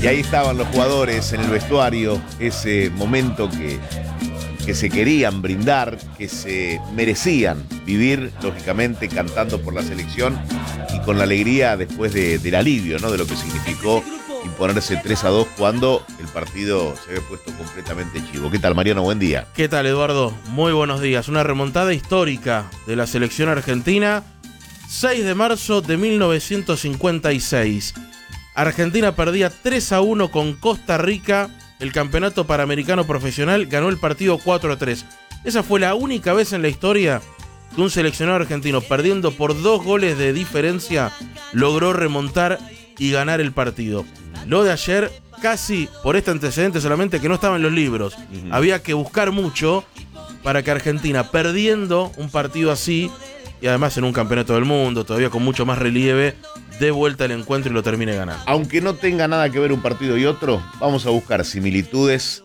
Y ahí estaban los jugadores en el vestuario, ese momento que se querían brindar, que se merecían vivir, lógicamente cantando por la selección y con la alegría después del alivio, ¿no? De lo que significó imponerse 3-2 cuando el partido se había puesto completamente chivo. ¿Qué tal, Mariano? Buen día. ¿Qué tal, Eduardo? Muy buenos días. Una remontada histórica de la selección argentina. 6 de marzo de 1956. Argentina perdía 3-1 con Costa Rica. El campeonato panamericano profesional ganó el partido 4-3. Esa fue la única vez en la historia que un seleccionado argentino, perdiendo por 2 goles de diferencia, logró remontar y ganar el partido. Lo de ayer, casi por este antecedente solamente, que no estaba en los libros. Había que buscar mucho para que Argentina, perdiendo un partido así, y además en un campeonato del mundo, todavía con mucho más relieve, dé vuelta el encuentro y lo termine ganando. Aunque no tenga nada que ver un partido y otro, vamos a buscar similitudes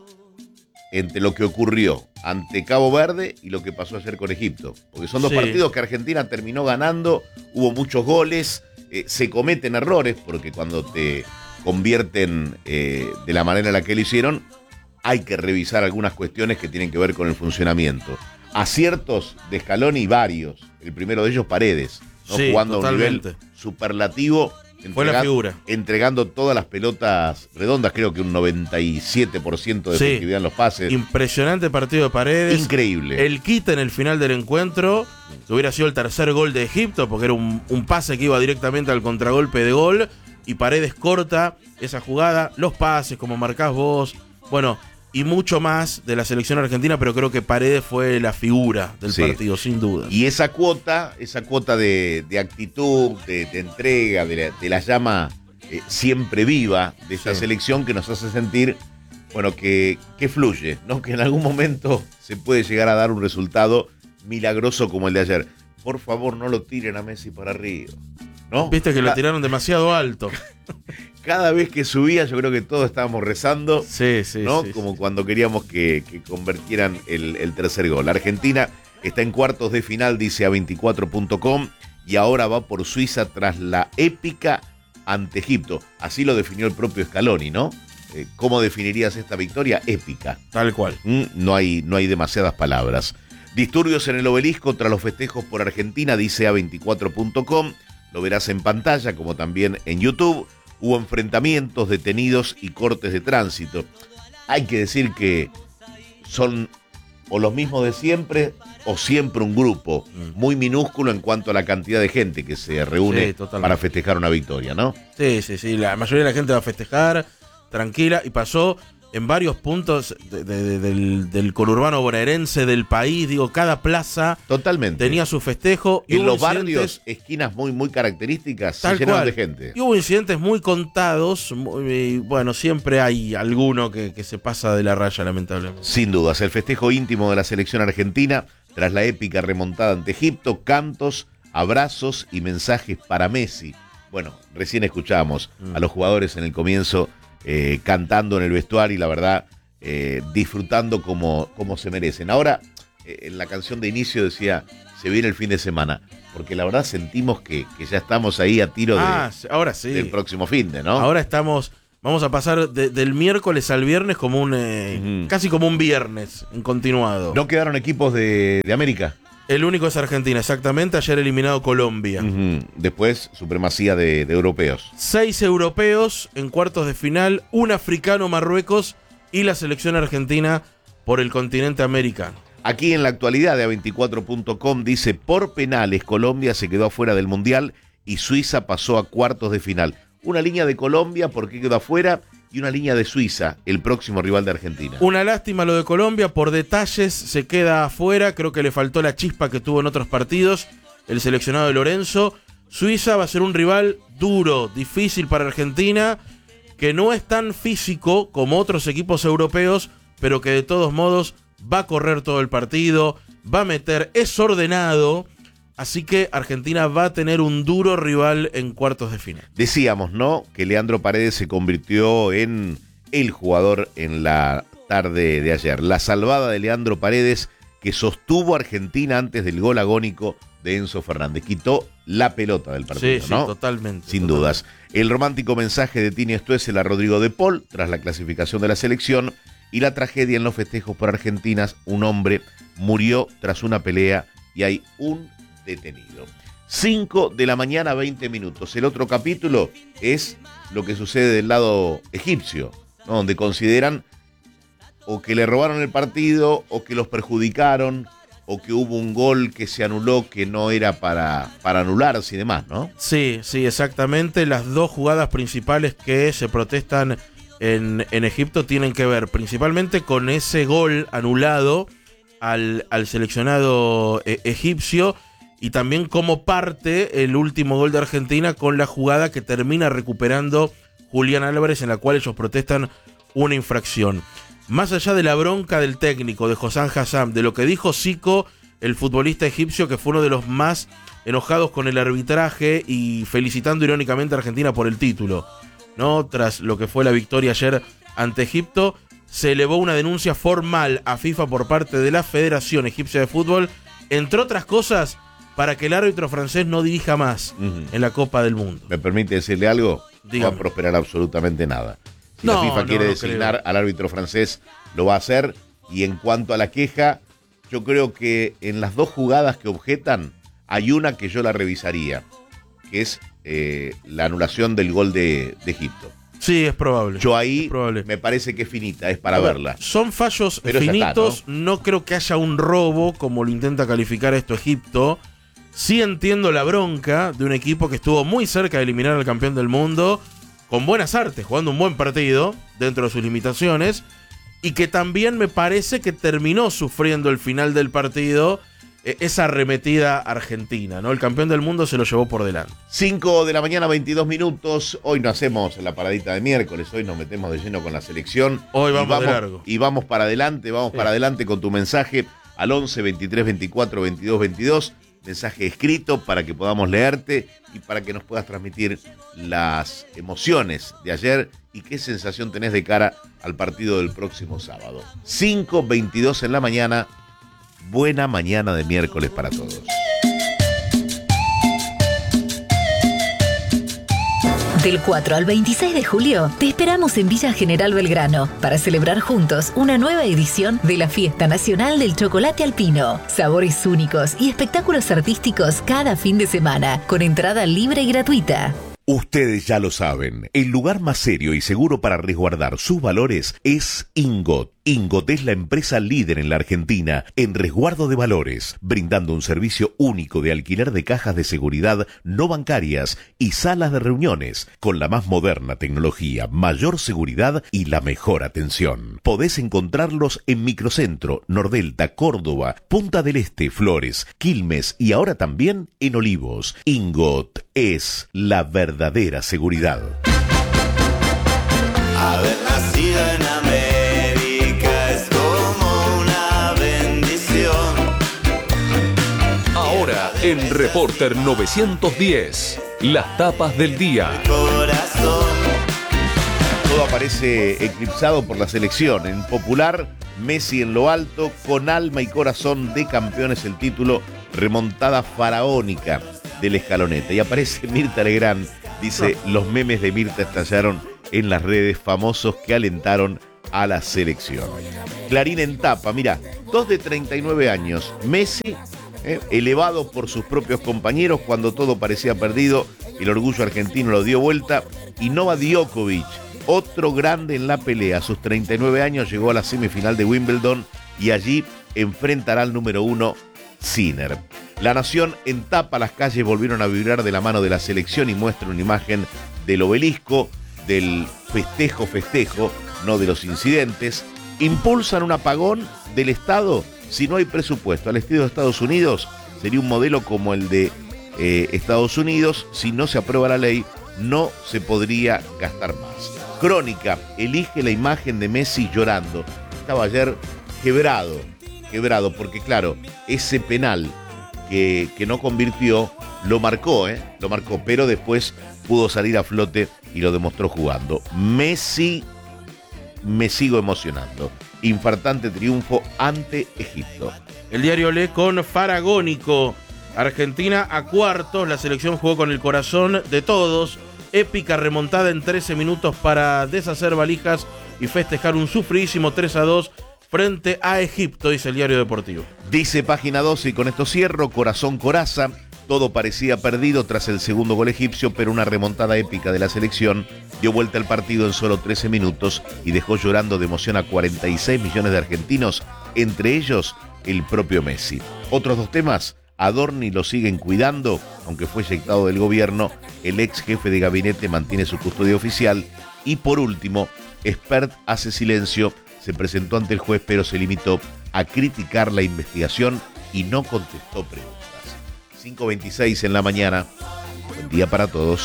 entre lo que ocurrió ante Cabo Verde y lo que pasó ayer con Egipto. Porque son dos partidos que Argentina terminó ganando, hubo muchos goles, se cometen errores, porque cuando te convierten de la manera en la que lo hicieron, hay que revisar algunas cuestiones que tienen que ver con el funcionamiento. Aciertos de Scaloni varios, el primero de ellos Paredes, ¿no? Sí, jugando totalmente. a un nivel superlativo, Fue la figura. entregando todas las pelotas redondas, creo que un 97% de efectividad en los pases. Impresionante partido de Paredes. Increíble. El quite en el final del encuentro, que hubiera sido el tercer gol de Egipto, porque era un pase que iba directamente al contragolpe de gol, y Paredes corta esa jugada, los pases, como marcás vos, bueno, y mucho más de la selección argentina, pero creo que Paredes fue la figura del partido, sin duda. Y esa cuota de actitud, de entrega, de la llama siempre viva de esta selección, que nos hace sentir, bueno, que fluye, ¿no? Que en algún momento se puede llegar a dar un resultado milagroso como el de ayer. Por favor, no lo tiren a Messi para arriba, ¿no? Viste que lo tiraron demasiado alto. Cada vez que subía, yo creo que todos estábamos rezando, ¿no? Sí, como cuando queríamos que convirtieran el tercer gol. Argentina está en cuartos de final, dice A24.com, y ahora va por Suiza tras la épica ante Egipto. Así lo definió el propio Scaloni, ¿no? ¿Cómo definirías esta victoria? Épica. Tal cual. No hay demasiadas palabras. Disturbios en el Obelisco tras los festejos por Argentina, dice A24.com. Lo verás en pantalla, como también en YouTube. Hubo enfrentamientos, detenidos y cortes de tránsito. Hay que decir que son o los mismos de siempre o siempre un grupo muy minúsculo en cuanto a la cantidad de gente que se reúne para festejar una victoria, ¿no? Sí. La mayoría de la gente va a festejar tranquila, y pasó en varios puntos del conurbano bonaerense del país. Digo, cada plaza tenía su festejo. Y en los barrios, esquinas muy características, se llenaron de gente. Y hubo incidentes muy contados. Bueno, siempre hay alguno que se pasa de la raya, lamentablemente. Sin dudas, el festejo íntimo de la selección argentina tras la épica remontada ante Egipto, cantos, abrazos y mensajes para Messi. Bueno, recién escuchamos a los jugadores en el comienzo cantando en el vestuario, y la verdad disfrutando como se merecen. Ahora, en la canción de inicio decía, se viene el fin de semana, porque la verdad sentimos que ya estamos ahí a tiro ahora sí, del próximo fin de, ¿no? Ahora vamos a pasar del miércoles al viernes como casi como un viernes en continuado. ¿No quedaron equipos de América? El único es Argentina, exactamente. Ayer eliminado Colombia. Después, supremacía de europeos. 6 europeos en cuartos de final, un africano, Marruecos, y la selección argentina por el continente americano. Aquí en la actualidad de A24.com dice, por penales Colombia se quedó afuera del Mundial y Suiza pasó a cuartos de final. Una línea de Colombia, ¿por qué quedó afuera? Y una línea de Suiza, el próximo rival de Argentina. Una lástima lo de Colombia, por detalles se queda afuera. Creo que le faltó la chispa que tuvo en otros partidos el seleccionado de Lorenzo. Suiza va a ser un rival duro, difícil para Argentina, que no es tan físico como otros equipos europeos, pero que de todos modos va a correr todo el partido, va a meter, es ordenado. Así que Argentina va a tener un duro rival en cuartos de final. Decíamos, ¿no?, que Leandro Paredes se convirtió en el jugador en la tarde de ayer. La salvada de Leandro Paredes que sostuvo a Argentina antes del gol agónico de Enzo Fernández. Quitó la pelota del partido, sí, ¿no? Sí, totalmente. Sin dudas. El romántico mensaje de Tini Stoessel a Rodrigo de Paul tras la clasificación de la selección y la tragedia en los festejos por Argentinas. Un hombre murió tras una pelea y hay un detenido. 5 de la mañana, 20 minutos. El otro capítulo es lo que sucede del lado egipcio, ¿no? Donde consideran o que le robaron el partido, o que los perjudicaron, o que hubo un gol que se anuló que no era para anularse y demás, ¿no? Sí, exactamente. Las dos jugadas principales que se protestan en Egipto tienen que ver principalmente con ese gol anulado al seleccionado egipcio, y también como parte el último gol de Argentina con la jugada que termina recuperando Julián Álvarez, en la cual ellos protestan una infracción. Más allá de la bronca del técnico, de Hossam Hassam, de lo que dijo Zico, el futbolista egipcio, que fue uno de los más enojados con el arbitraje y felicitando irónicamente a Argentina por el título, ¿no? Tras lo que fue la victoria ayer ante Egipto, se elevó una denuncia formal a FIFA por parte de la Federación Egipcia de Fútbol, entre otras cosas, para que el árbitro francés no dirija más en la Copa del Mundo. ¿Me permite decirle algo? Dígame. No va a prosperar absolutamente nada. Si la FIFA quiere designar al árbitro francés, lo va a hacer. Y en cuanto a la queja, yo creo que en las dos jugadas que objetan, hay una que yo la revisaría, que es la anulación del gol de Egipto. Sí, es probable. Yo ahí me parece que es finita, es para verla. Son fallos pero finitos, está, ¿no? Creo que haya un robo, como lo intenta calificar esto Egipto. Sí entiendo la bronca de un equipo que estuvo muy cerca de eliminar al campeón del mundo, con buenas artes, jugando un buen partido dentro de sus limitaciones, y que también me parece que terminó sufriendo el final del partido esa arremetida argentina, ¿no? El campeón del mundo se lo llevó por delante. 5 de la mañana, 22 minutos. Hoy no hacemos la paradita de miércoles, hoy nos metemos de lleno con la selección. Hoy vamos de largo. Y vamos para adelante, para adelante con tu mensaje al 11 23 24 22 22. Mensaje escrito para que podamos leerte y para que nos puedas transmitir las emociones de ayer y qué sensación tenés de cara al partido del próximo sábado. 5:22 en la mañana. Buena mañana de miércoles para todos. Del 4 al 26 de julio, te esperamos en Villa General Belgrano para celebrar juntos una nueva edición de la Fiesta Nacional del Chocolate Alpino. Sabores únicos y espectáculos artísticos cada fin de semana, con entrada libre y gratuita. Ustedes ya lo saben, el lugar más serio y seguro para resguardar sus valores es Ingot. Ingot es la empresa líder en la Argentina en resguardo de valores, brindando un servicio único de alquiler de cajas de seguridad no bancarias y salas de reuniones, con la más moderna tecnología, mayor seguridad y la mejor atención. Podés encontrarlos en Microcentro, Nordelta, Córdoba, Punta del Este, Flores, Quilmes y ahora también en Olivos. Ingot es la verdadera seguridad. Haber nacido en América es como una bendición. Ahora en Reporter 910, las tapas del día. Corazón. Todo aparece eclipsado por la selección. En popular, Messi en lo alto, con alma y corazón de campeones el título, remontada faraónica del escaloneta. Y aparece Mirta Legrand, dice, los memes de Mirta estallaron en las redes, famosos que alentaron a la selección. Clarín en tapa, mira, 2 de 39 años, Messi, elevado por sus propios compañeros cuando todo parecía perdido, el orgullo argentino lo dio vuelta, y Novak Djokovic, otro grande en la pelea, a sus 39 años llegó a la semifinal de Wimbledon y allí enfrentará al número 1, Sinner. La nación en tapa, las calles volvieron a vibrar de la mano de la selección y muestra una imagen del obelisco, del festejo, no de los incidentes. Impulsan un apagón del Estado si no hay presupuesto. Al estilo de Estados Unidos, sería un modelo como el de Estados Unidos. Si no se aprueba la ley, no se podría gastar más. Crónica, elige la imagen de Messi llorando. Estaba ayer quebrado, porque claro, ese penal que no convirtió, lo marcó, pero después pudo salir a flote y lo demostró jugando. Messi, me sigo emocionando. Infartante triunfo ante Egipto. El diario Le con Faragónico. Argentina a cuartos, la selección jugó con el corazón de todos. Épica remontada en 13 minutos para deshacer valijas y festejar un sufridísimo 3-2 frente a Egipto, dice el Diario Deportivo. Dice Página 12, y con esto cierro, corazón coraza. Todo parecía perdido tras el segundo gol egipcio, pero una remontada épica de la selección dio vuelta al partido en solo 13 minutos y dejó llorando de emoción a 46 millones de argentinos, entre ellos el propio Messi. Otros dos temas, Adorni lo siguen cuidando, aunque fue eyectado del gobierno, el ex jefe de gabinete mantiene su custodia oficial, y por último, Spert hace silencio, se presentó ante el juez pero se limitó a criticar la investigación y no contestó preguntas. 5:26 en la mañana. Buen día para todos.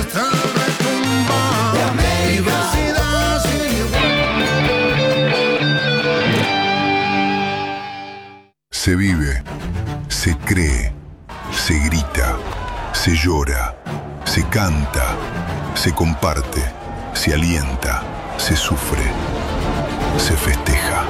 Se vive, se cree, se grita, se llora, se canta, se comparte, se alienta, se sufre, se festeja.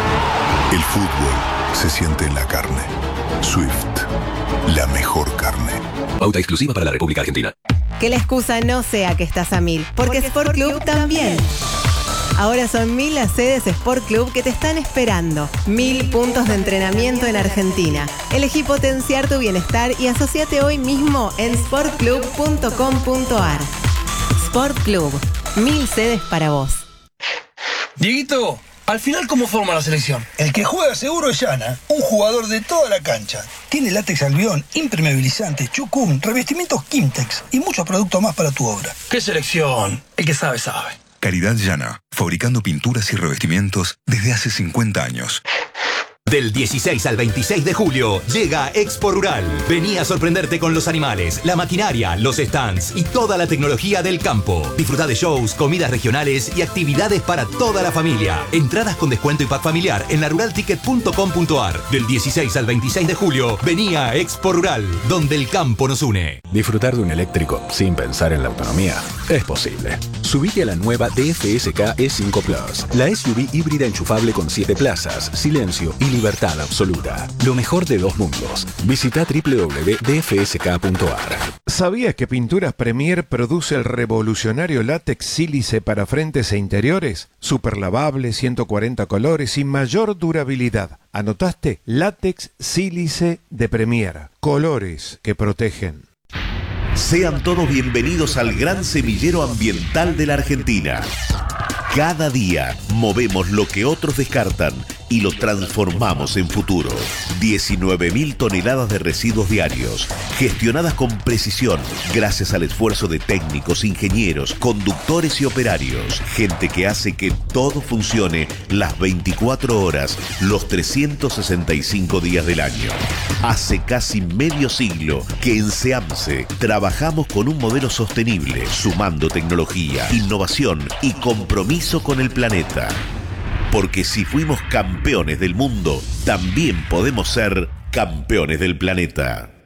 El fútbol se siente en la carne. Swift, la mejor carne. Pauta exclusiva para la República Argentina. Que la excusa no sea que estás a 1000, porque Sport Club también. Ahora son 1000 las sedes Sport Club que te están esperando. 1000 puntos de entrenamiento en Argentina. Elegí potenciar tu bienestar y asociate hoy mismo en sportclub.com.ar. Sport Club, 1000 sedes para vos. Dieguito, al final, ¿cómo forma la selección? El que juega seguro es Yana, un jugador de toda la cancha. Tiene látex albión, impermeabilizante, chucún, revestimientos Kimtex y muchos productos más para tu obra. ¿Qué selección? El que sabe, sabe. Caridad Llana, fabricando pinturas y revestimientos desde hace 50 años. Del 16 al 26 de julio llega Expo Rural. Vení a sorprenderte con los animales, la maquinaria, los stands y toda la tecnología del campo. Disfruta de shows, comidas regionales y actividades para toda la familia. Entradas con descuento y pack familiar en laruralticket.com.ar. Del 16 al 26 de julio, vení a Expo Rural, donde el campo nos une. Disfrutar de un eléctrico sin pensar en la autonomía es posible. Subite a la nueva DFSK E5 Plus, la SUV híbrida enchufable con 7 plazas, silencio y libertad absoluta. Lo mejor de dos mundos. Visita www.dfsk.ar. ¿Sabías que Pinturas Premier produce el revolucionario látex sílice para frentes e interiores? Super lavable, 140 colores y mayor durabilidad. ¿Anotaste? Látex sílice de Premier. Colores que protegen. Sean todos bienvenidos al gran semillero ambiental de la Argentina. Cada día movemos lo que otros descartan y lo transformamos en futuro. 19.000 toneladas de residuos diarios, gestionadas con precisión, gracias al esfuerzo de técnicos, ingenieros, conductores y operarios. Gente que hace que todo funcione las 24 horas, los 365 días del año. Hace casi medio siglo que en SEAMSE trabajamos con un modelo sostenible, sumando tecnología, innovación y compromiso con el planeta. Porque si fuimos campeones del mundo, también podemos ser campeones del planeta.